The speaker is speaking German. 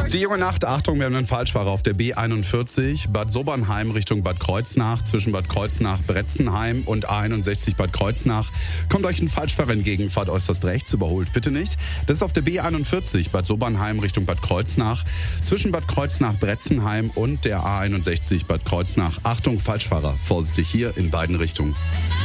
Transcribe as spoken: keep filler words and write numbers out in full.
Die junge Nacht, Achtung, wir haben einen Falschfahrer auf der B einundvierzig, Bad Sobernheim Richtung Bad Kreuznach, zwischen Bad Kreuznach, Bretzenheim und A einundsechzig Bad Kreuznach. Kommt euch ein Falschfahrer entgegen, fahrt äußerst rechts, überholt bitte nicht. Das ist auf der B einundvierzig, Bad Sobernheim Richtung Bad Kreuznach, zwischen Bad Kreuznach, Bretzenheim und der A einundsechzig Bad Kreuznach. Achtung, Falschfahrer, vorsichtig hier in beiden Richtungen.